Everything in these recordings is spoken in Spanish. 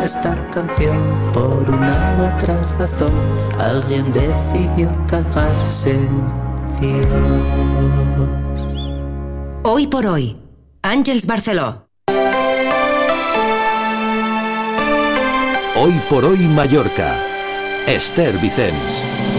esta canción. Por una u otra razón, alguien decidió cagarse en Dios. Hoy por hoy, Àngels Barceló. Hoy por hoy Mallorca. Esther Vicens.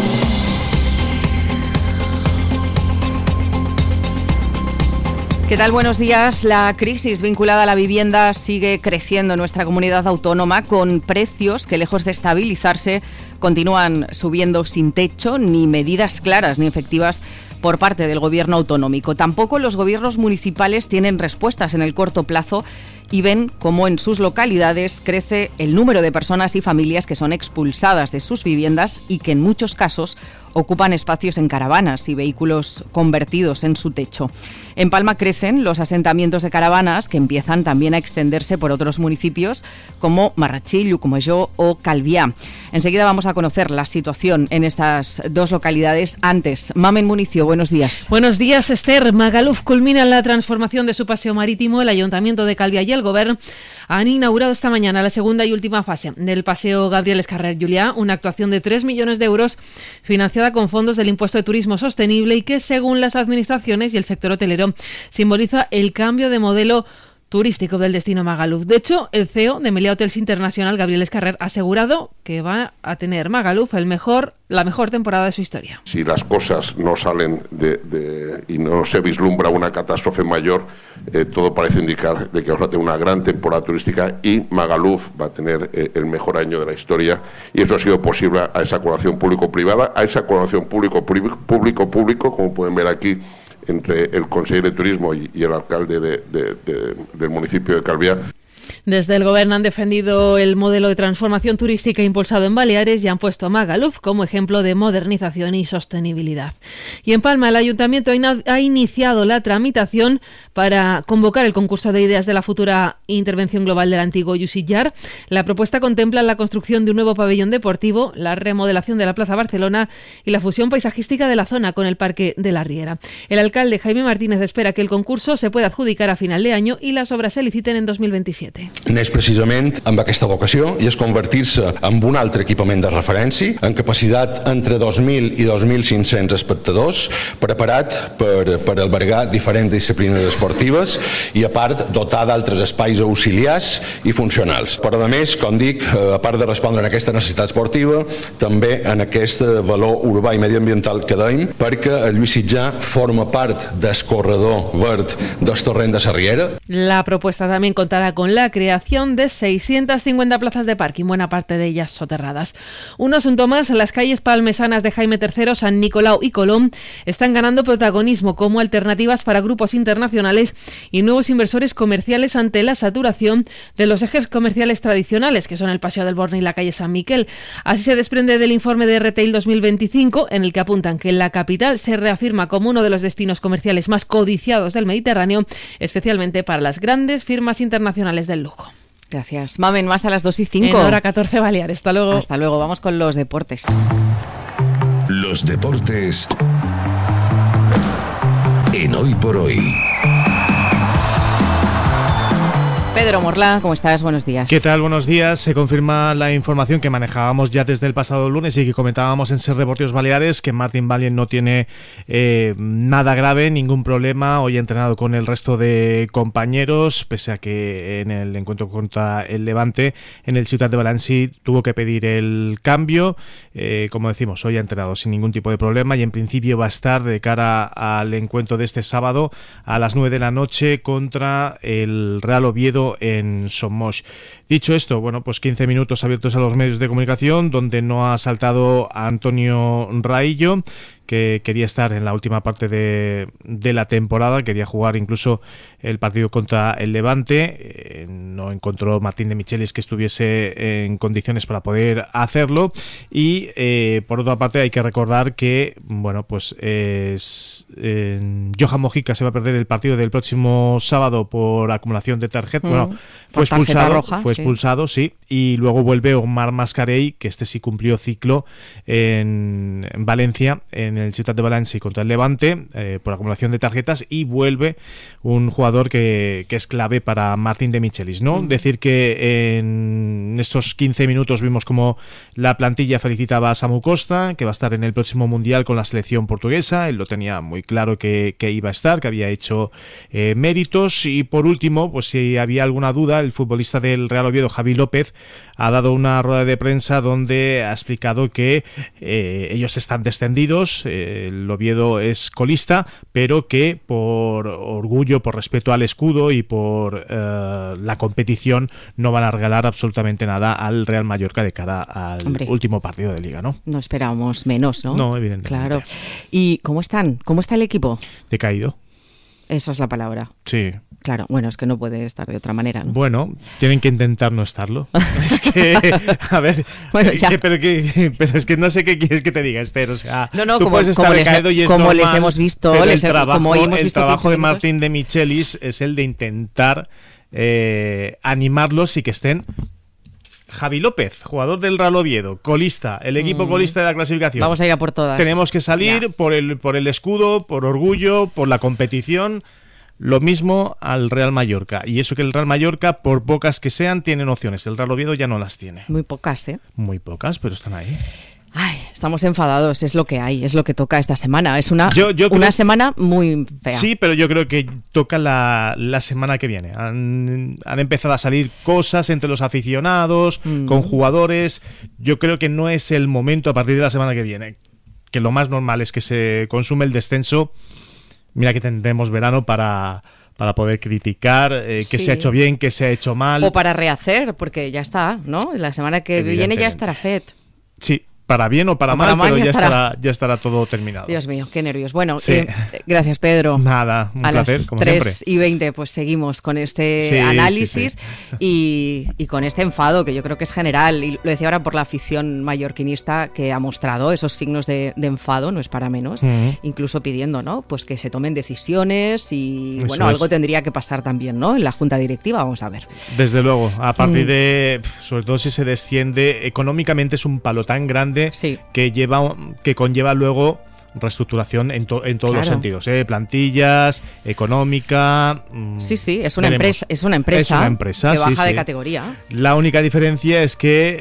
¿Qué tal? Buenos días. La crisis vinculada a la vivienda sigue creciendo en nuestra comunidad autónoma con precios que, lejos de estabilizarse, continúan subiendo sin techo, ni medidas claras ni efectivas por parte del gobierno autonómico. Tampoco los gobiernos municipales tienen respuestas en el corto plazo y ven cómo en sus localidades crece el número de personas y familias que son expulsadas de sus viviendas y que en muchos casos ocupan espacios en caravanas y vehículos convertidos en su techo. En Palma crecen los asentamientos de caravanas que empiezan también a extenderse por otros municipios como Marratxí, Llucmajor o Calviá. Enseguida vamos a conocer la situación en estas dos localidades. Antes, Mamen Municio, buenos días. Buenos días, Esther. Magaluf culmina la transformación de su paseo marítimo. El Ayuntamiento de Calviá y el Govern han inaugurado esta mañana la segunda y última fase del paseo Gabriel Escarrer Julià, una actuación de 3 millones de euros financiada con fondos del impuesto de turismo sostenible y que, según las administraciones y el sector hotelero, simboliza el cambio de modelo turístico del destino Magaluf. De hecho, el CEO de Meliá Hotels International, Gabriel Escarrer, ha asegurado que va a tener Magaluf la mejor temporada de su historia. Si las cosas no salen y no se vislumbra una catástrofe mayor, todo parece indicar de que vamos a tener una gran temporada turística y Magaluf va a tener el mejor año de la historia, y eso ha sido posible a esa colaboración público-privada, a esa colaboración público-público, como pueden ver aquí, entre el consejero de Turismo y el alcalde del municipio de Calviá. Desde el Gobierno han defendido el modelo de transformación turística impulsado en Baleares y han puesto a Magaluf como ejemplo de modernización y sostenibilidad. Y en Palma, el Ayuntamiento ha iniciado la tramitación para convocar el concurso de ideas de la futura intervención global del antiguo Llucmajor. La propuesta contempla la construcción de un nuevo pabellón deportivo, la remodelación de la Plaza Barcelona y la fusión paisajística de la zona con el Parque de la Riera. El alcalde Jaime Martínez espera que el concurso se pueda adjudicar a final de año y las obras se liciten en 2027. Neix precisament amb aquesta vocació i és convertir-se en un altre equipament de referència amb capacitat entre 2.000 i 2.500 espectadors, preparat per albergar diferents disciplines esportives i, a part, dotar d'altres espais auxiliars i funcionals. Però, a més, com dic, a part de respondre a aquesta necessitat esportiva, també en aquest valor urbà i mediambiental que dèiem, perquè el Llucmajor forma part del corredor verd del torrent de la Riera. La propuesta también contará con la creación de 650 plazas de parking, buena parte de ellas soterradas. Un asunto más, las calles palmesanas de Jaime III, San Nicolau y Colón están ganando protagonismo como alternativas para grupos internacionales y nuevos inversores comerciales ante la saturación de los ejes comerciales tradicionales, que son el Paseo del Born y la calle San Miquel. Así se desprende del informe de Retail 2025, en el que apuntan que la capital se reafirma como uno de los destinos comerciales más codiciados del Mediterráneo, especialmente para las grandes firmas internacionales del lujo. Gracias. Mamen, más a las 2:05. En hora 14 Baleares. Hasta luego. Hasta luego. Vamos con los deportes. Los deportes en Hoy por Hoy. Pedro Morlá, ¿cómo estás? Buenos días. ¿Qué tal? Buenos días. Se confirma la información que manejábamos ya desde el pasado lunes y que comentábamos en Ser Deportivos Baleares, que Martín Valien no tiene nada grave, ningún problema. Hoy ha entrenado con el resto de compañeros, pese a que en el encuentro contra el Levante, en el Ciutat de Balancí, tuvo que pedir el cambio. Como decimos, hoy ha entrenado sin ningún tipo de problema y en principio va a estar de cara al encuentro de este sábado a las 9 de la noche contra el Real Oviedo en Somos. Dicho esto, bueno, pues 15 minutos abiertos a los medios de comunicación, donde no ha saltado a Antonio Raillo, que quería estar en la última parte de la temporada, quería jugar incluso el partido contra el Levante. No encontró Martín de Michelis que estuviese en condiciones para poder hacerlo. Y por otra parte hay que recordar que, bueno, pues Johan Mojica se va a perder el partido del próximo sábado por acumulación de tarjeta. Bueno, fue expulsado, sí. Y luego vuelve Omar Mascarell, que este sí cumplió ciclo en Valencia en en el Ciutat de Valencia contra el Levante por acumulación de tarjetas, y vuelve un jugador que es clave para Martín de Michelis, ¿no? Decir que en estos 15 minutos vimos como la plantilla felicitaba a Samu Costa, que va a estar en el próximo Mundial con la selección portuguesa. Él lo tenía muy claro que iba a estar, que había hecho méritos. Y por último, pues si había alguna duda, el futbolista del Real Oviedo, Javi López, ha dado una rueda de prensa donde ha explicado que ellos están descendidos, el Oviedo es colista, pero que por orgullo, por respeto al escudo y por la competición no van a regalar absolutamente nada al Real Mallorca de cara al último partido de Liga, ¿no? No esperábamos menos, ¿no? No, evidentemente. Claro. ¿Y cómo están? ¿Cómo está el equipo? Decaído. Esa es la palabra. Sí. Claro, bueno, es que no puede estar de otra manera, ¿no? Bueno, tienen que intentar no estarlo. Es que, a ver, bueno, pero es que no sé qué quieres que te diga, Esther. O sea, no, tú como, puedes estar decaído y es como normal, les hemos visto, pero el trabajo de Martín de Michelis es el de intentar animarlos y que estén. Javi López, jugador del Real Oviedo, colista, el equipo colista de la clasificación. Vamos a ir a por todas. Tenemos que salir por el escudo, por orgullo, por la competición. Lo mismo al Real Mallorca. Y eso que el Real Mallorca, por pocas que sean, tienen opciones. El Real Oviedo ya no las tiene. Muy pocas, ¿eh? Muy pocas, pero están ahí. Ay, estamos enfadados, es lo que hay, es lo que toca esta semana. Es una creo, semana muy fea. Sí, pero yo creo que toca la semana que viene. Han empezado a salir cosas entre los aficionados, con jugadores. Yo creo que no es el momento a partir de la semana que viene. Que lo más normal es que se consume el descenso. Mira que tendremos verano para poder criticar qué se ha hecho bien, qué se ha hecho mal. O para rehacer, porque ya está, ¿no? La semana que viene ya estará FED. Sí, para bien o para mal, pero ya estará todo terminado. Dios mío, qué nervios. Bueno, sí. Gracias, Pedro. Nada, un placer, como siempre. A las 3:20 pues seguimos con este análisis y con este enfado que yo creo que es general. Y lo decía ahora por la afición mallorquinista que ha mostrado esos signos de enfado, no es para menos, incluso pidiendo, ¿no? Pues que se tomen decisiones y bueno, algo tendría que pasar también, ¿no? En la junta directiva, vamos a ver. Desde luego, a partir de, sobre todo si se desciende, económicamente es un palo tan grande que conlleva luego reestructuración en todos los sentidos, plantillas, económica. Sí, es una empresa que baja de categoría. La única diferencia es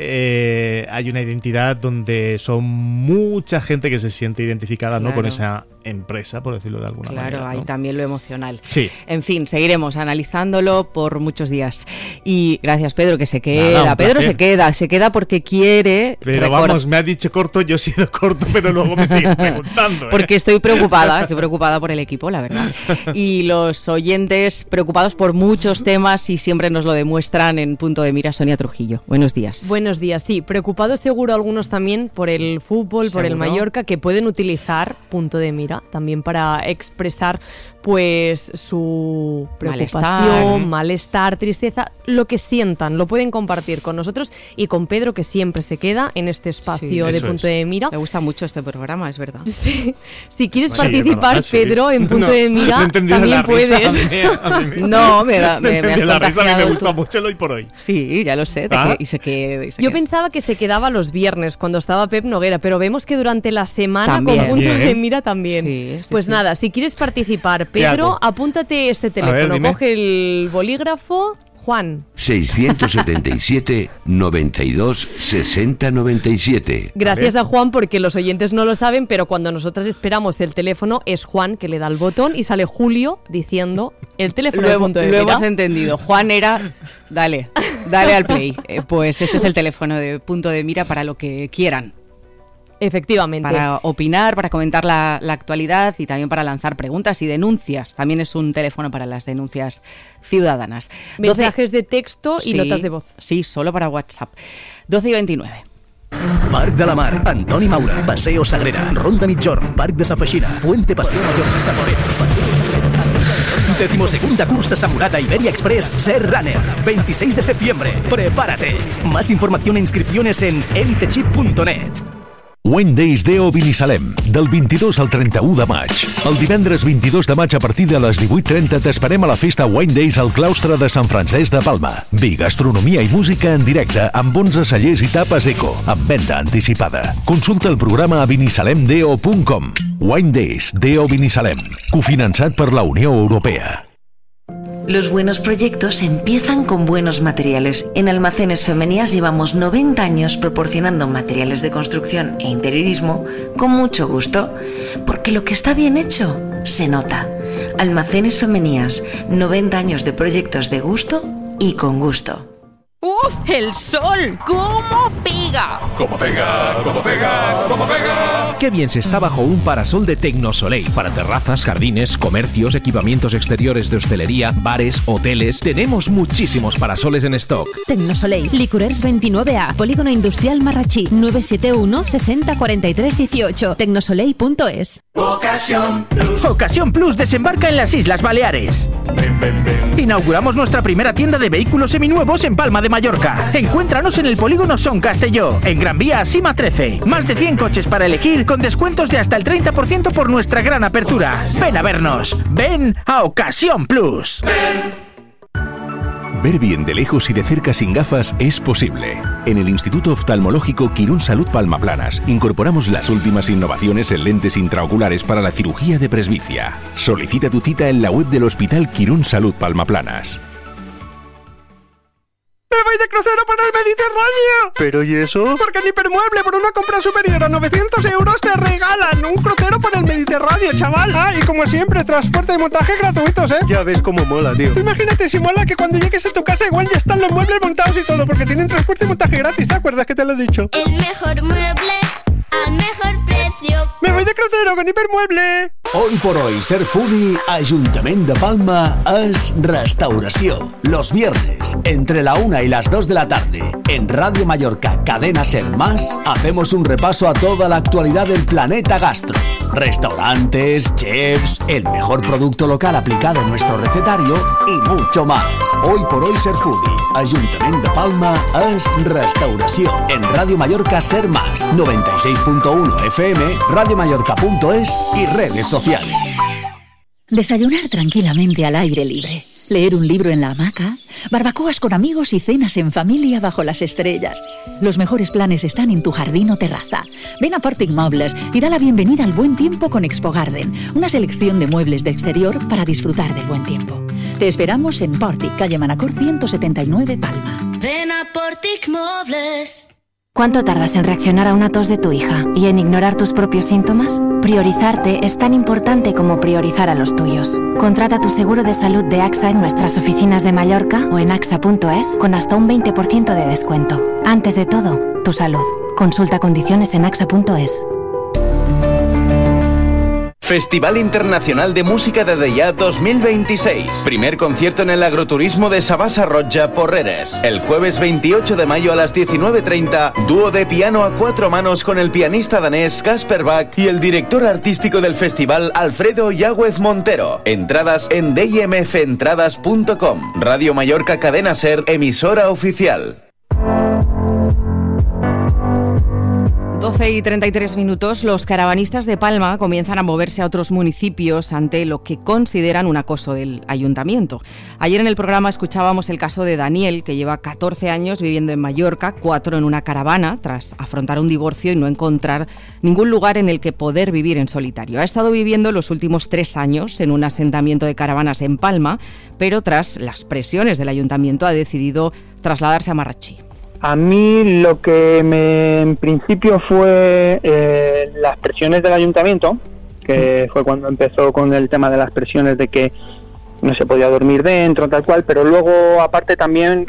que hay una identidad donde son mucha gente que se siente identificada, ¿no? Con esa empresa, por decirlo de alguna manera. Claro, hay también lo emocional. Sí. En fin, seguiremos analizándolo por muchos días. Y gracias, Pedro, que se queda. Nada, Pedro se queda porque quiere. Pero vamos, me ha dicho corto, yo he sido corto, pero luego me sigue preguntando. Porque estoy preocupada por el equipo, la verdad. Y los oyentes preocupados por muchos temas y siempre nos lo demuestran en Punto de Mira. Sonia Trujillo, buenos días. Buenos días, sí, preocupados seguro algunos también por el fútbol, por el Mallorca, que pueden utilizar Punto de Mira también para expresar pues su preocupación, malestar, tristeza, lo que sientan, lo pueden compartir con nosotros y con Pedro, que siempre se queda en este espacio de Punto de Mira. Me gusta mucho este programa, es verdad. Sí. Si quieres participar, Pedro, en Punto de Mira, también puedes. No, me has contagiado. A mí me gusta mucho el hoy por hoy. Sí, ya lo sé. Yo pensaba que se quedaba los viernes cuando estaba Pep Noguera, pero vemos que durante la semana también. Con Punto de Mira también. Sí, pues nada, si quieres participar, Pedro, apúntate este teléfono, coge el bolígrafo. Juan. 677 92 60 97. Gracias a Juan, porque los oyentes no lo saben, pero cuando nosotras esperamos el teléfono es Juan que le da el botón y sale Julio diciendo el teléfono de Punto de Mira. Lo hemos entendido. Juan era, dale al play. Pues este es el teléfono de Punto de Mira para lo que quieran. Efectivamente. Para opinar, para comentar la actualidad y también para lanzar preguntas y denuncias. También es un teléfono para las denuncias ciudadanas. Mensajes de texto y notas de voz. Sí, solo para WhatsApp. 12:29. Parc de la Mar, Antoni Maura, Paseo Sagrera, Ronda Migjorn, Parc de Sa Feixina, Puente Paseo Mayor, Saborera, Paseo Sagrera. 12ª cursa Samurata Iberia Express Ser Runner, 26 de septiembre. Prepárate. Más información e inscripciones en elitechip.net. Wine Days Deo Binissalem, del 22 al 31 de maig. El divendres 22 de maig a partir de les 18:30 t'esperem a la festa Wine Days al claustre de Sant Francesc de Palma. Vi, gastronomia i música en directe amb 11 cellers i tapes eco, amb venda anticipada. Consulta el programa a binissalemdeo.com. Wine Days Deo Binissalem, cofinançat per la Unió Europea. Los buenos proyectos empiezan con buenos materiales. En Almacenes Femenías llevamos 90 años proporcionando materiales de construcción e interiorismo con mucho gusto, porque lo que está bien hecho se nota. Almacenes Femenías, 90 años de proyectos de gusto y con gusto. ¡Uf! ¡El sol! ¿Cómo pega? ¡Cómo pega! ¡Cómo pega! ¡Cómo pega! Qué bien se está bajo un parasol de Tecnosoleil. Para terrazas, jardines, comercios, equipamientos exteriores de hostelería, bares, hoteles. Tenemos muchísimos parasoles en stock. Tecnosoleil, Licorers 29A, Polígono Industrial Marrachí, 971 60 43 18, tecnosoleil.es. Ocasión Plus. Ocasión Plus desembarca en las Islas Baleares. Ven, ven, ven. Inauguramos nuestra primera tienda de vehículos seminuevos en Palma de Mallorca. Encuéntranos en el polígono Son Castelló, en Gran Vía Sima 13. Más de 100 coches para elegir con descuentos de hasta el 30% por nuestra gran apertura. Ven a vernos. Ven a Ocasión Plus. Ven. Ver bien de lejos y de cerca sin gafas es posible. En el Instituto Oftalmológico Quirón Salud Palma Planas incorporamos las últimas innovaciones en lentes intraoculares para la cirugía de presbicia. Solicita tu cita en la web del Hospital Quirón Salud Palma Planas. ¡Me voy de crucero por el Mediterráneo! ¿Pero y eso? Porque en Hipermueble, por una compra superior a 900 euros, te regalan un crucero por el Mediterráneo, chaval. Ah, y como siempre, transporte y montaje gratuitos, ¿eh? Ya ves cómo mola, tío. Tú imagínate si mola que cuando llegues a tu casa igual ya están los muebles montados y todo, porque tienen transporte y montaje gratis, ¿te acuerdas que te lo he dicho? El mejor mueble al mejor precio. ¡Me voy de crucero con Hipermueble! Hoy por hoy, ser foodie, Ayuntamiento de Palma es restauración. Los viernes, entre la 1 y las 2 de la tarde, en Radio Mallorca Cadena Ser Más, hacemos un repaso a toda la actualidad del planeta gastro. Restaurantes, chefs, el mejor producto local aplicado en nuestro recetario y mucho más. Hoy por hoy, ser foodie, Ayuntamiento de Palma es restauración. En Radio Mallorca Ser Más, 96.1 FM, radiomallorca.es y redes sociales. Desayunar tranquilamente al aire libre, leer un libro en la hamaca, barbacoas con amigos y cenas en familia bajo las estrellas. Los mejores planes están en tu jardín o terraza. Ven a Portic Mobles y da la bienvenida al buen tiempo con Expo Garden, una selección de muebles de exterior para disfrutar del buen tiempo. Te esperamos en Portic, calle Manacor 179, Palma. Ven a Portic Mobles. ¿Cuánto tardas en reaccionar a una tos de tu hija y en ignorar tus propios síntomas? Priorizarte es tan importante como priorizar a los tuyos. Contrata tu seguro de salud de AXA en nuestras oficinas de Mallorca o en axa.es con hasta un 20% de descuento. Antes de todo, tu salud. Consulta condiciones en axa.es. Festival Internacional de Música de Deià 2026. Primer concierto en el agroturismo de Sabasa Roja, Porreres. El jueves 28 de mayo a las 19:30, dúo de piano a 4 manos con el pianista danés Kasper Bach y el director artístico del festival Alfredo Yagüez Montero. Entradas en dmfentradas.com. Radio Mallorca Cadena Ser, emisora oficial. 12 y 33 minutos, los caravanistas de Palma comienzan a moverse a otros municipios ante lo que consideran un acoso del ayuntamiento. Ayer en el programa escuchábamos el caso de Daniel, que lleva 14 años viviendo en Mallorca, 4 en una caravana, tras afrontar un divorcio y no encontrar ningún lugar en el que poder vivir en solitario. Ha estado viviendo los últimos 3 años en un asentamiento de caravanas en Palma, pero tras las presiones del ayuntamiento ha decidido trasladarse a Marrachí. A mí lo que en principio fue las presiones del ayuntamiento, que fue cuando empezó con el tema de las presiones de que no se podía dormir dentro, tal cual, pero luego aparte también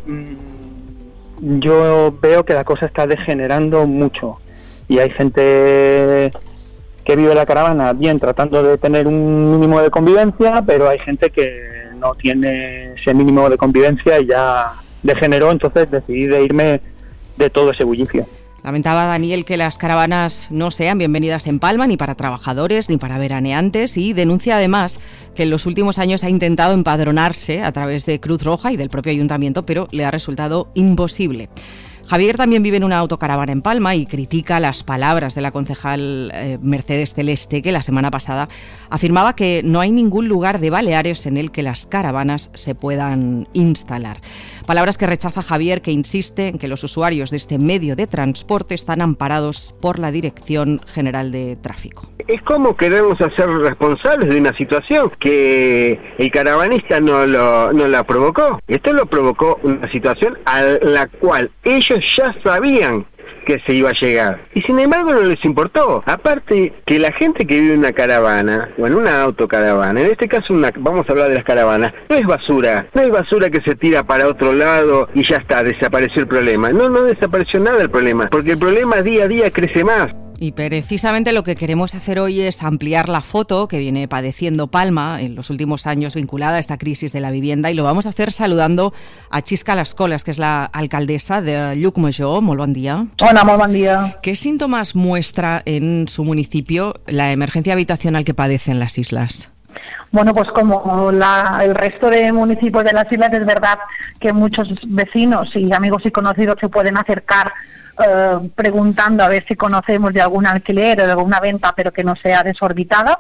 yo veo que la cosa está degenerando mucho y hay gente que vive la caravana bien tratando de tener un mínimo de convivencia, pero hay gente que no tiene ese mínimo de convivencia y ya degeneró, entonces decidí de irme de todo ese bullicio. Lamentaba Daniel que las caravanas no sean bienvenidas en Palma ni para trabajadores ni para veraneantes y denuncia además que en los últimos años ha intentado empadronarse a través de Cruz Roja y del propio ayuntamiento, pero le ha resultado imposible. Javier también vive en una autocaravana en Palma y critica las palabras de la concejal Mercedes Celeste, que la semana pasada afirmaba que no hay ningún lugar de Baleares en el que las caravanas se puedan instalar. Palabras que rechaza Javier, que insiste en que los usuarios de este medio de transporte están amparados por la Dirección General de Tráfico. Es como queremos hacer responsables de una situación que el caravanista no la provocó. Esto lo provocó una situación a la cual ellos ya sabían que se iba a llegar. Y sin embargo no les importó. Aparte que la gente que vive en una caravana, o en una autocaravana, en este caso vamos a hablar de las caravanas, no es basura que se tira para otro lado y ya está, desapareció el problema. No desapareció nada el problema, porque el problema día a día crece más. Y precisamente lo que queremos hacer hoy es ampliar la foto que viene padeciendo Palma en los últimos años vinculada a esta crisis de la vivienda, y lo vamos a hacer saludando a Xisca Lascolas, que es la alcaldesa de Llucmajor. Molt bon dia. Hola, molt bon dia. ¿Qué síntomas muestra en su municipio la emergencia habitacional que padecen las islas? Bueno, pues como el resto de municipios de las islas, es verdad que muchos vecinos y amigos y conocidos se pueden acercar preguntando a ver si conocemos de algún alquiler o de alguna venta, pero que no sea desorbitada.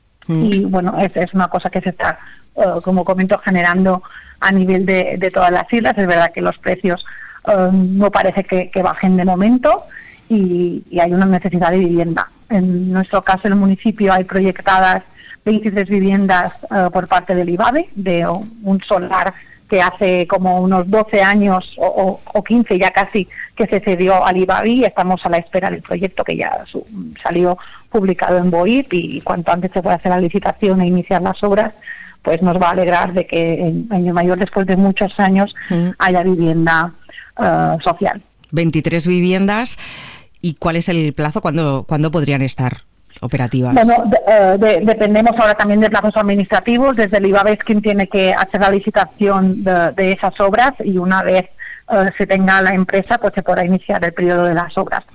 Y bueno, es una cosa que se está, como comento, generando a nivel de todas las islas. Es verdad que los precios no parece que bajen de momento y hay una necesidad de vivienda. En nuestro caso, en el municipio hay proyectadas 23 viviendas por parte del IBAVE, de un solar que hace como unos 12 años o 15 ya casi que se cedió al IBAVE, y estamos a la espera del proyecto que ya salió publicado en BOIP, y cuanto antes se pueda hacer la licitación e iniciar las obras, pues nos va a alegrar de que en Llucmajor, después de muchos años, haya vivienda social. 23 viviendas. ¿Y cuál es el plazo? ¿Cuándo podrían estar operativas? Bueno, dependemos ahora también de plazos administrativos. Desde el IBAVE es quien tiene que hacer la licitación de esas obras, y una vez se tenga la empresa, pues se podrá iniciar el periodo de las obras.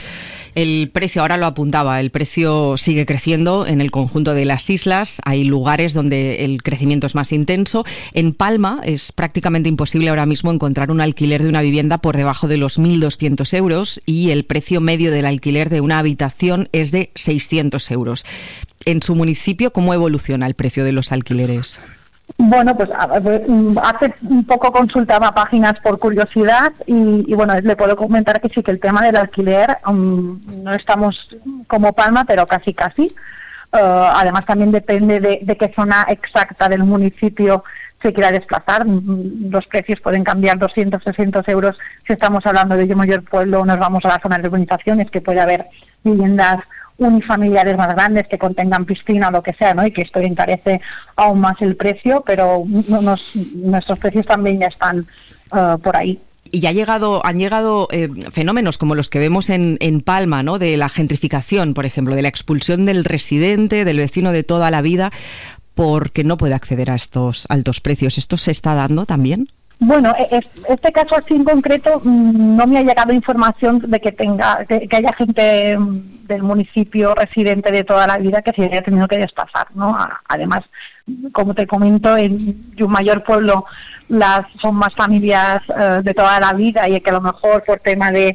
El precio, ahora lo apuntaba, el precio sigue creciendo en el conjunto de las islas. Hay lugares donde el crecimiento es más intenso. En Palma es prácticamente imposible ahora mismo encontrar un alquiler de una vivienda por debajo de los 1.200 euros, y el precio medio del alquiler de una habitación es de 600 euros. En su municipio, ¿cómo evoluciona el precio de los alquileres? Bueno, pues hace un poco consultaba páginas por curiosidad y bueno, le puedo comentar que sí, que el tema del alquiler no estamos como Palma, pero casi. Además también depende de qué zona exacta del municipio se quiera desplazar. Los precios pueden cambiar 200, 300 euros si estamos hablando de Llucmajor Pueblo, nos vamos a la zona de urbanizaciones, que puede haber viviendas unifamiliares más grandes que contengan piscina o lo que sea, ¿no? Y que esto encarece aún más el precio, pero nuestros precios también ya están por ahí. Y han llegado fenómenos como los que vemos en Palma, ¿no? De la gentrificación, por ejemplo, de la expulsión del residente, del vecino de toda la vida, porque no puede acceder a estos altos precios. ¿Esto se está dando también? Bueno, este caso así en concreto no me ha llegado información de que haya gente del municipio residente de toda la vida que se haya tenido que desplazar, ¿no? Además, como te comento, en Llucmajor Pueblo son más familias de toda la vida, y que a lo mejor por tema de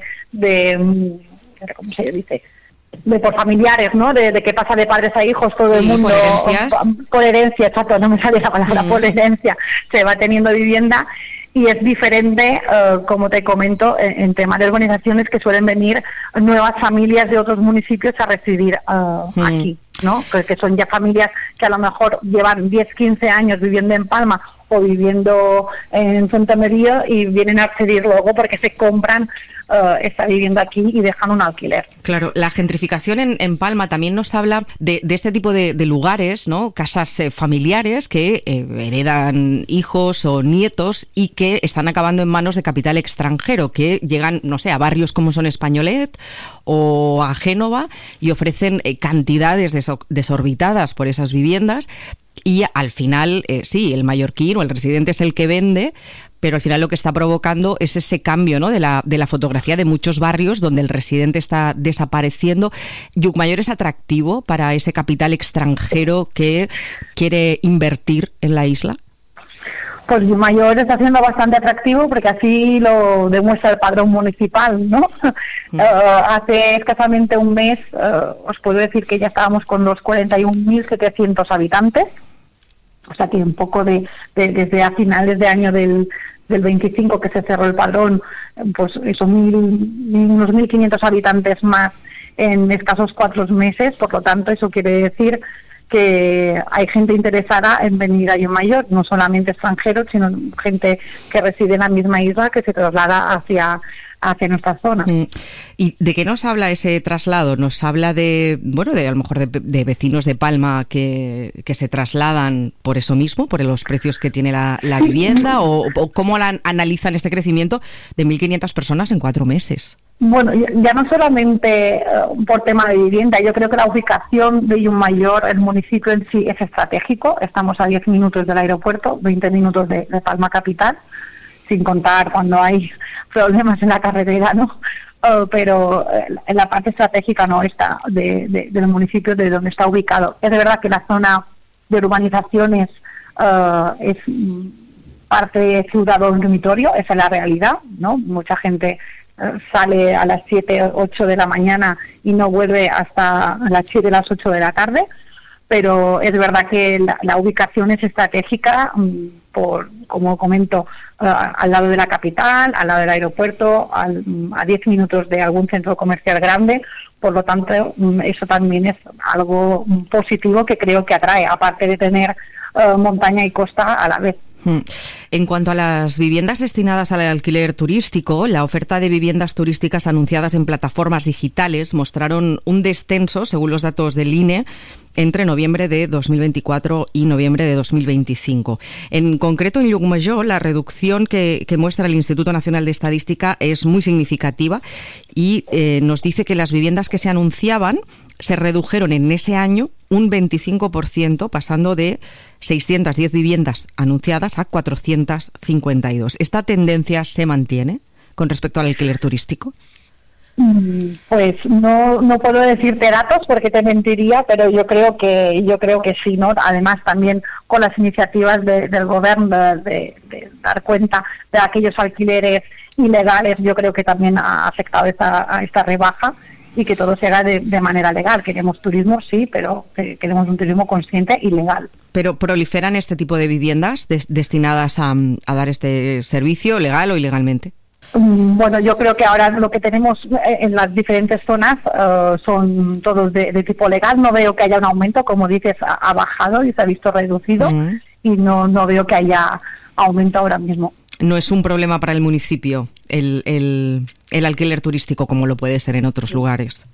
¿cómo se dice? De por familiares, ¿no? De que pasa de padres a hijos, todo el mundo por herencia, exacto, no me sale la palabra, por herencia, se va teniendo vivienda. Y es diferente, como te comento, en tema de urbanizaciones, que suelen venir nuevas familias de otros municipios a residir aquí, ¿no? Que son ya familias que a lo mejor llevan 10, 15 años viviendo en Palma o viviendo en Santa María, y vienen a acceder luego porque se compran esta vivienda aquí y dejan un alquiler. Claro, la gentrificación en Palma también nos habla de este tipo de lugares, ¿no? Casas familiares que heredan hijos o nietos y que están acabando en manos de capital extranjero, que llegan, no sé, a barrios como son Españolet o a Génova, y ofrecen cantidades desorbitadas por esas viviendas. Y al final, sí, el mallorquín o el residente es el que vende, pero al final lo que está provocando es ese cambio, ¿no? de la fotografía de muchos barrios donde el residente está desapareciendo. ¿Llucmajor es atractivo para ese capital extranjero que quiere invertir en la isla? Pues Mayor está siendo bastante atractivo porque así lo demuestra el padrón municipal, ¿no? Hace escasamente un mes os puedo decir que ya estábamos con los 41.700 habitantes, o sea que un poco desde a finales de año del 25 que se cerró el padrón, pues eso, unos 1.500 habitantes más en escasos 4 meses, por lo tanto eso quiere decir que hay gente interesada en venir a Mayor, no solamente extranjeros, sino gente que reside en la misma isla que se traslada hacia nuestra zona. ¿Y de qué nos habla ese traslado? ¿Nos habla de a lo mejor de vecinos de Palma que se trasladan por eso mismo, por los precios que tiene la vivienda? ¿O cómo analizan este crecimiento de 1.500 personas en 4 meses? Bueno, ya no solamente por tema de vivienda, yo creo que la ubicación de Mayor, el municipio en sí es estratégico. Estamos a 10 minutos del aeropuerto, 20 minutos de Palma capital, sin contar cuando hay problemas en la carretera, ¿no? Pero en la parte estratégica no está del municipio de donde está ubicado. Es de verdad que la zona de urbanizaciones es parte ciudad dormitorio, esa es la realidad, ¿no? Mucha gente sale a las 7 o 8 de la mañana y no vuelve hasta las 7 o las 8 de la tarde, pero es verdad que la ubicación es estratégica, como comento, al lado de la capital, al lado del aeropuerto, a 10 minutos de algún centro comercial grande. Por lo tanto, eso también es algo positivo que creo que atrae, aparte de tener montaña y costa a la vez. En cuanto a las viviendas destinadas al alquiler turístico, la oferta de viviendas turísticas anunciadas en plataformas digitales mostraron un descenso, según los datos del INE, entre noviembre de 2024 y noviembre de 2025. En concreto, en Llucmajor, la reducción que muestra el Instituto Nacional de Estadística es muy significativa y nos dice que las viviendas que se anunciaban se redujeron en ese año un 25%, pasando de 610 viviendas anunciadas a 452. ¿Esta tendencia se mantiene con respecto al alquiler turístico? Pues no puedo decirte datos porque te mentiría, pero yo creo que sí, ¿no? Además también con las iniciativas del gobierno de dar cuenta de aquellos alquileres ilegales, yo creo que también ha afectado a esta rebaja y que todo se haga de manera legal. Queremos turismo, sí, pero queremos un turismo consciente y legal. ¿Pero proliferan este tipo de viviendas destinadas a dar este servicio legal o ilegalmente? Bueno, yo creo que ahora lo que tenemos en las diferentes zonas son todos de tipo legal. No veo que haya un aumento, como dices, ha bajado y se ha visto reducido, y no veo que haya aumento ahora mismo. ¿No es un problema para el municipio el alquiler turístico como lo puede ser en otros lugares?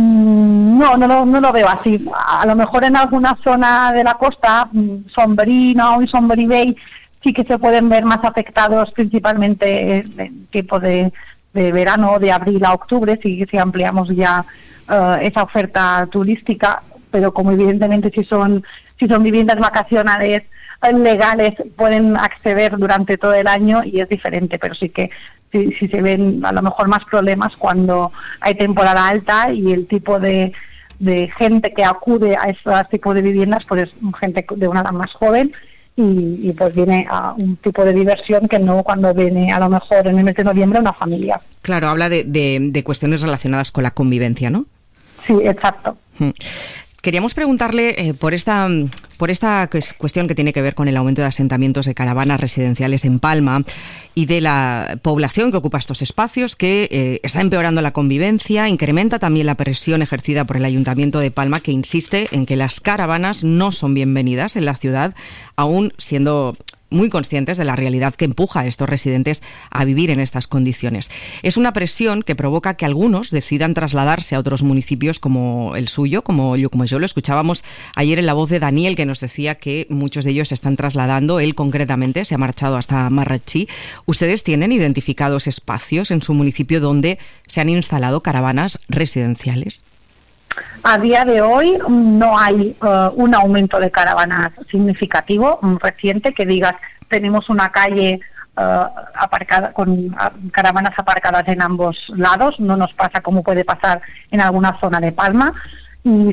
No lo veo así. A lo mejor en alguna zona de la costa, Sombrino y Sombrivell, sí que se pueden ver más afectados, principalmente en tipo de verano, de abril a octubre, si ampliamos ya esa oferta turística, pero como evidentemente si son viviendas vacacionales legales pueden acceder durante todo el año y es diferente, pero sí que si se ven a lo mejor más problemas cuando hay temporada alta y el tipo de gente que acude a ese tipo de viviendas pues es gente de una edad más joven y pues viene a un tipo de diversión que no cuando viene a lo mejor en el mes de noviembre una familia. Claro, habla de cuestiones relacionadas con la convivencia, ¿no? Sí, exacto. Queríamos preguntarle por esta cuestión que tiene que ver con el aumento de asentamientos de caravanas residenciales en Palma y de la población que ocupa estos espacios, que está empeorando la convivencia, incrementa también la presión ejercida por el Ayuntamiento de Palma, que insiste en que las caravanas no son bienvenidas en la ciudad, aún siendo muy conscientes de la realidad que empuja a estos residentes a vivir en estas condiciones. Es una presión que provoca que algunos decidan trasladarse a otros municipios como el suyo, como Llucmajor. Lo escuchábamos ayer en la voz de Daniel, que nos decía que muchos de ellos se están trasladando. Él concretamente se ha marchado hasta Marratxí. ¿Ustedes tienen identificados espacios en su municipio donde se han instalado caravanas residenciales? A día de hoy no hay un aumento de caravanas significativo, reciente, que digas tenemos una calle aparcada con caravanas aparcadas en ambos lados. No nos pasa como puede pasar en alguna zona de Palma. Y